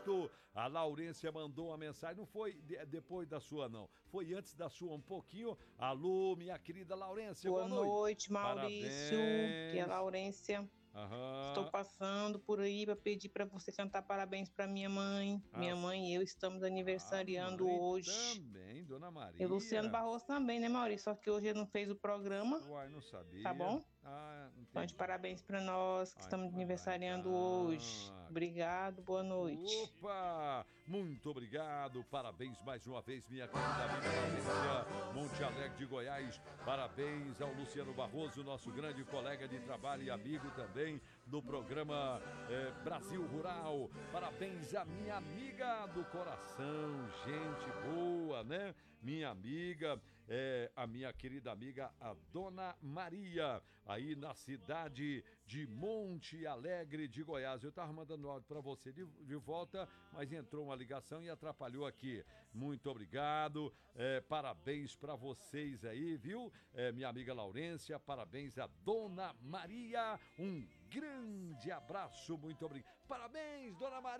certo? A Laurência mandou uma mensagem, não foi depois da sua, não. Foi antes da sua um pouquinho. Alô, minha querida Laurência, Boa noite, Maurício. Que é a Parabéns. Laurência. Estou Aham. passando por aí para pedir para você cantar parabéns para minha mãe. Minha mãe e eu estamos A aniversariando mãe hoje. também, Dona E o Luciano Maria. Barroso também, né, Maurício? Só que hoje ele não fez o programa, Uai, não tá sabia. bom? Ah, Então, de entendi. parabéns para nós que Ai, estamos vai lá aniversariando hoje. então. Obrigado, boa noite. Opa! Muito obrigado, parabéns mais uma vez, minha querida amiga Laurência, Monte Alegre de Goiás. Parabéns ao Luciano Barroso, nosso grande colega de trabalho e amigo também do programa Brasil Rural. Parabéns à minha amiga do coração, gente boa, né? Minha amiga, a minha querida amiga, a Dona Maria, aí na cidade de Monte Alegre de Goiás. Eu estava mandando áudio para você de volta, mas entrou uma ligação e atrapalhou aqui. Muito obrigado, parabéns para vocês aí, viu? Minha amiga Laurência, parabéns a Dona Maria, um grande abraço, muito obrigado. Parabéns, Dona Maria!